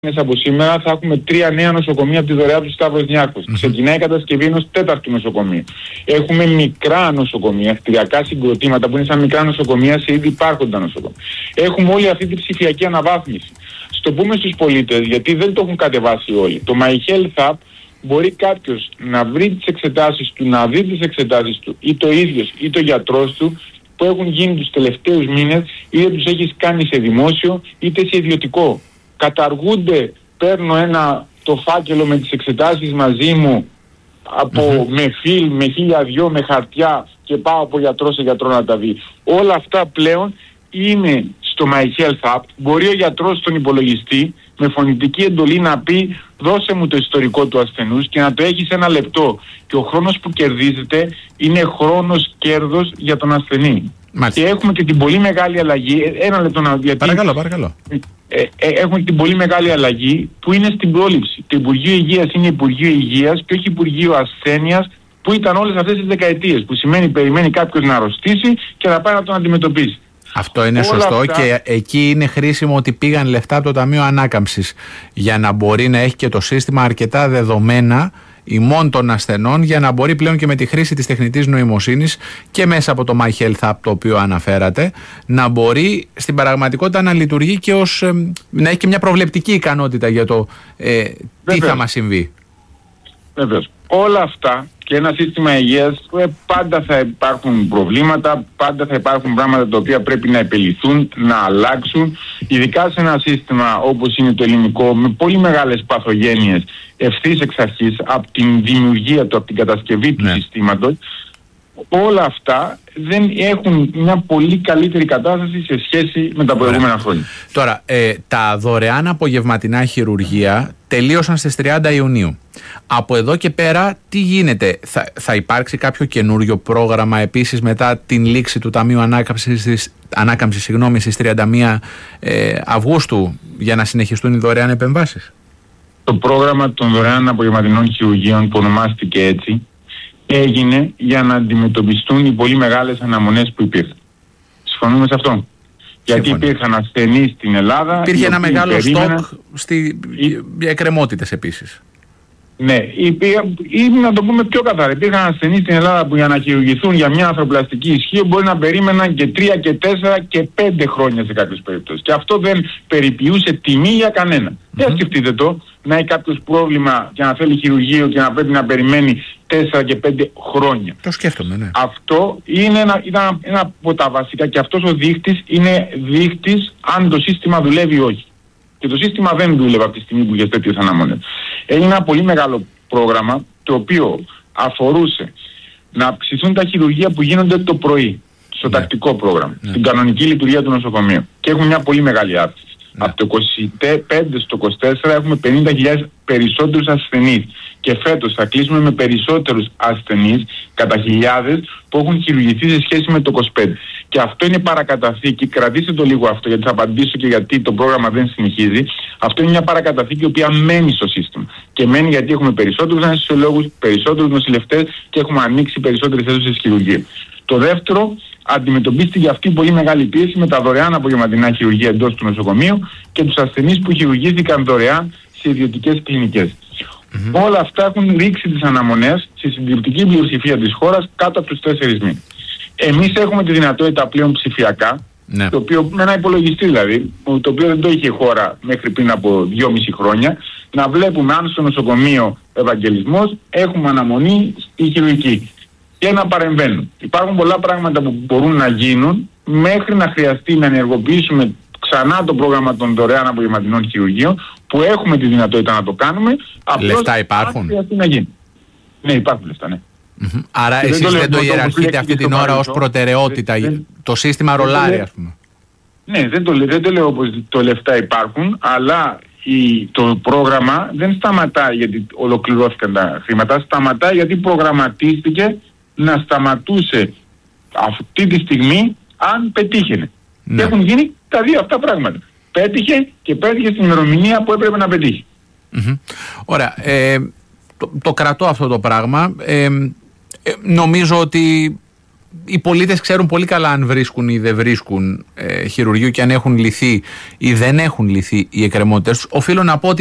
Από σήμερα θα έχουμε 3 νέα νοσοκομεία από τη δωρεά του Σταύρος Νιάρχος. Ξεκινάει η κατασκευή ενός 4ου νοσοκομείου. Έχουμε μικρά νοσοκομεία, κτηριακά συγκροτήματα που είναι σαν μικρά νοσοκομεία σε ήδη υπάρχοντα νοσοκομεία. Έχουμε όλη αυτή τη ψηφιακή αναβάθμιση. Στο πούμε στους πολίτες, γιατί δεν το έχουν κατεβάσει όλοι. Το My Health App μπορεί κάποιος να βρει τις εξετάσεις του, να δει τις εξετάσεις του, ή το ίδιος ή το γιατρός του, που έχουν γίνει τους τελευταίους μήνες, είτε τους έχεις κάνει σε δημόσιο είτε σε ιδιωτικό. Καταργούνται, παίρνω το φάκελο με τις εξετάσεις μαζί μου με φιλμ, με 1002, με χαρτιά και πάω από γιατρό σε γιατρό να τα δει. Όλα αυτά πλέον είναι στο My Health App. Μπορεί ο γιατρός στον υπολογιστή με φωνητική εντολή να πει δώσε μου το ιστορικό του ασθενούς και να το έχει σε 1 λεπτό. Και ο χρόνος που κερδίζεται είναι χρόνος κέρδος για τον ασθενή. Μάλιστα. Και έχουμε και την πολύ μεγάλη αλλαγή. 1 λεπτό να γιατί... Παρακαλώ. Έχουμε την πολύ μεγάλη αλλαγή που είναι στην πρόληψη. Το Υπουργείο Υγείας είναι Υπουργείο Υγείας και όχι Υπουργείο Ασθένειας που ήταν όλες αυτές τις δεκαετίες. Που σημαίνει περιμένει κάποιος να αρρωστήσει και να πάει να τον αντιμετωπίσει. Αυτό είναι σωστό αυτά... και εκεί είναι χρήσιμο ότι πήγαν λεφτά από το Ταμείο Ανάκαμψης για να μπορεί να έχει και το σύστημα αρκετά δεδομένα ημών των ασθενών για να μπορεί πλέον και με τη χρήση της τεχνητής νοημοσύνης και μέσα από το My Health App το οποίο αναφέρατε να μπορεί στην πραγματικότητα να λειτουργεί και να έχει και μια προβλεπτική ικανότητα για το τι θα μας συμβεί. Βεβαίως. Όλα αυτά και ένα σύστημα υγείας πάντα θα υπάρχουν προβλήματα, πάντα θα υπάρχουν πράγματα τα οποία πρέπει να επιληθούν, να αλλάξουν, ειδικά σε ένα σύστημα όπως είναι το ελληνικό με πολύ μεγάλες παθογένειες ευθύς εξ αρχής από την δημιουργία του, από την κατασκευή του συστήματος. Όλα αυτά δεν έχουν μια πολύ καλύτερη κατάσταση σε σχέση με τα προηγούμενα χρόνια. Τώρα, τα δωρεάν απογευματινά χειρουργία τελείωσαν στις 30 Ιουνίου. Από εδώ και πέρα τι γίνεται, θα υπάρξει κάποιο καινούριο πρόγραμμα επίσης μετά την λήξη του Ταμείου Ανάκαμψης στις 31 Αυγούστου για να συνεχιστούν οι δωρεάν επεμβάσεις? Το πρόγραμμα των δωρεάν απογευματινών χειρουργείων που ονομάστηκε έτσι έγινε για να αντιμετωπιστούν οι πολύ μεγάλες αναμονές που υπήρχαν. Συμφωνούμε σε αυτό? Γιατί υπήρχαν ασθενείς στην Ελλάδα. Υπήρχε ένα μεγάλο στόκ εκκρεμότητες επίσης. Ναι, ή να το πούμε πιο καθαρά. Υπήρχαν ασθενείς στην Ελλάδα που για να χειρουργηθούν για μια ανθρωπλαστική ισχύο μπορεί να περίμεναν και 3 και 4 και 5 χρόνια σε κάποιες περιπτώσεις. Και αυτό δεν περιποιούσε τιμή για κανένα. Δεν σκεφτείτε να έχει κάποιος πρόβλημα και να θέλει χειρουργείο και να πρέπει να περιμένει 4 και 5 χρόνια. Το σκέφτομαι, ναι. Αυτό ήταν ένα από τα βασικά και αυτός ο δείκτης είναι δείκτης αν το σύστημα δουλεύει ή όχι. Και το σύστημα δεν δούλευε από τη στιγμή που είχε τέτοιες αναμονές. Έγινε ένα πολύ μεγάλο πρόγραμμα το οποίο αφορούσε να αυξηθούν τα χειρουργεία που γίνονται το πρωί στο τακτικό πρόγραμμα, στην κανονική λειτουργία του νοσοκομείου. Και έχουμε μια πολύ μεγάλη αύξηση. Από το 25 στο 24 έχουμε 50.000 περισσότερους ασθενείς. Και φέτος θα κλείσουμε με περισσότερους ασθενείς κατά χιλιάδες που έχουν χειρουργηθεί σε σχέση με το 25. Και αυτό είναι παρακαταθήκη, κρατήστε το λίγο αυτό γιατί θα απαντήσω και γιατί το πρόγραμμα δεν συνεχίζει. Αυτό είναι μια παρακαταθήκη η οποία μένει στο σύστημα. Και μένει γιατί έχουμε περισσότερους αναισθησιολόγους, περισσότερους νοσηλευτές και έχουμε ανοίξει περισσότερες αίθουσες χειρουργείου. Το δεύτερο, αντιμετωπίστηκε αυτή η πολύ μεγάλη πίεση με τα δωρεάν απογευματινά χειρουργεία εντός του νοσοκομείου και τους ασθενείς που χειρουργήθηκαν δωρεάν σε ιδιωτικές κλινικές. Όλα αυτά έχουν ρίξει τις αναμονές στη συντριπτική πλειοψηφία της χώρας κάτω από τους 4 μήνες. Εμείς έχουμε τη δυνατότητα πλέον ψηφιακά, το οποίο, με ένα υπολογιστή δηλαδή, το οποίο δεν το είχε η χώρα μέχρι πριν από 2,5 χρόνια, να βλέπουμε αν στο νοσοκομείο Ευαγγελισμός έχουμε αναμονή στη χειρουργική και να παρεμβαίνουν. Υπάρχουν πολλά πράγματα που μπορούν να γίνουν μέχρι να χρειαστεί να ενεργοποιήσουμε ξανά το πρόγραμμα των δωρεάν απογευματινών χειρουργείων που έχουμε τη δυνατότητα να το κάνουμε. Λεφτά υπάρχουν? Να γίνει. Ναι, υπάρχουν λεφτά, ναι. Άρα εσείς δεν το ιεραρχείτε αυτή την ώρα ως προτεραιότητα, το σύστημα ρολάρει ας πούμε? Ναι, δεν το λέω όπως το λεφτά υπάρχουν, αλλά το πρόγραμμα δεν σταματάει γιατί ολοκληρώθηκαν τα χρήματα, σταματάει γιατί προγραμματίστηκε να σταματούσε αυτή τη στιγμή αν πετύχαινε. Και έχουν γίνει τα δύο αυτά πράγματα. Πέτυχε και πέτυχε στην ημερομηνία που έπρεπε να πετύχει. Ωραία. Το κρατώ αυτό το πράγμα. Νομίζω ότι οι πολίτες ξέρουν πολύ καλά αν βρίσκουν ή δεν βρίσκουν χειρουργείο και αν έχουν λυθεί ή δεν έχουν λυθεί οι εκκρεμότητες τους. Οφείλω να πω ότι